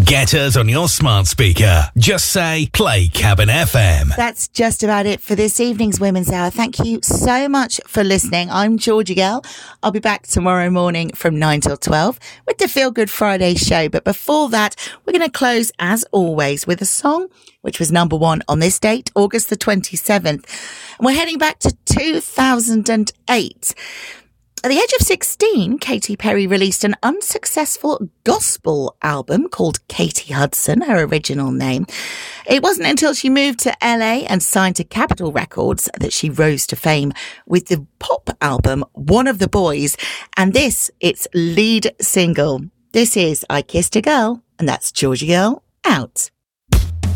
Get us on your smart speaker. Just say, play Cabin FM. That's just about it for this evening's Women's Hour. Thank you so much for listening. I'm Georgie Girl. I'll be back tomorrow morning from 9 till 12 with the Feel Good Friday show. But before that, we're going to close, as always, with a song which was number one on this date, August the 27th. And we're heading back to 2008. At the age of 16, Katy Perry released an unsuccessful gospel album called Katie Hudson, her original name. It wasn't until she moved to LA and signed to Capitol Records that she rose to fame with the pop album One of the Boys, and this, its lead single. This is I Kissed a Girl, and that's Georgie Girl out.